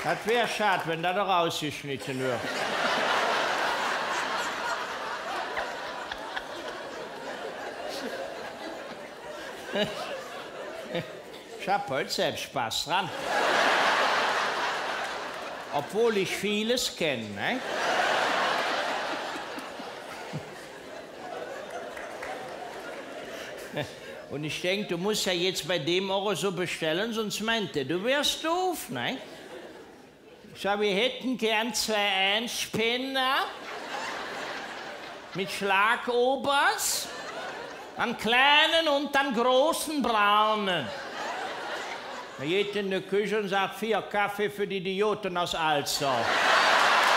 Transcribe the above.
Das wäre schade, wenn das doch rausgeschnitten wird. Ich hab heute selbst Spaß dran. Obwohl ich vieles kenne, ne? Und ich denke, du musst ja jetzt bei dem auch so bestellen, sonst meint er, du wärst doof, ne? Ich sag, wir hätten gern 2 Einspänner mit Schlagobers, einen kleinen und einen großen braunen. Er geht in die Küche und sagt, 4 Kaffee für die Idioten aus Alzau.